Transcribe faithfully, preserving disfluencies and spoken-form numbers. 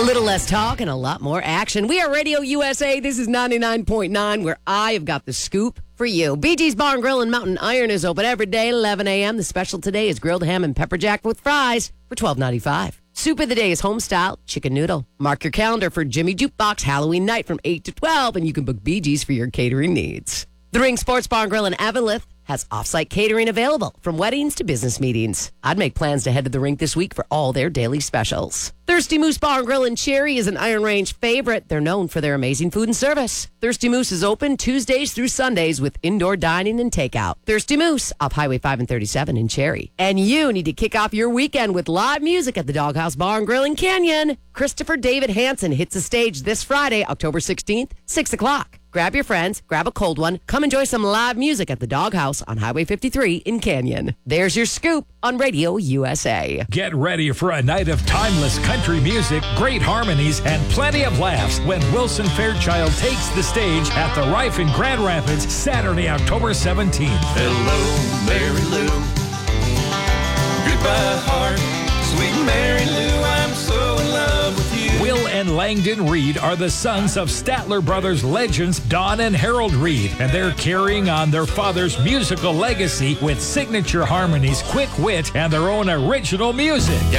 A little less talk and a lot more action. We are Radio U S A. This is ninety-nine point nine, where I have got the scoop for you. B G's Bar and Grill in Mountain Iron is open every day, eleven a.m. The special today is grilled ham and pepper jack with fries for twelve ninety-five. Soup of the day is home-style chicken noodle. Mark your calendar for Jimmy Jukebox Halloween night from eight to twelve, and you can book B G's for your catering needs. The Ring Sports Bar and Grill in Avonlith has off-site catering available, from weddings to business meetings. I'd make plans to head to the rink this week for all their daily specials. Thirsty Moose Bar and Grill in Cherry is an Iron Range favorite. They're known for their amazing food and service. Thirsty Moose is open Tuesdays through Sundays with indoor dining and takeout. Thirsty Moose, off Highway five and thirty-seven in Cherry. And you need to kick off your weekend with live music at the Doghouse Bar and Grill in Canyon. Christopher David Hansen hits the stage this Friday, October sixteenth, six o'clock. Grab your friends, grab a cold one, come enjoy some live music at the Doghouse on Highway fifty-three in Canyon. There's your scoop on Radio U S A. Get ready for a night of timeless country music, great harmonies, and plenty of laughs when Wilson Fairchild takes the stage at the Rife in Grand Rapids, Saturday, October seventeenth. Hello, Mary Lou. Goodbye, heart. Sweet Mary Lou, I'm so in love with you. Will and Langdon Reed are the sons of Statler Brothers legends Don and Harold Reed, and they're carrying on their father's musical legacy with signature harmonies, quick wit, and their own original music.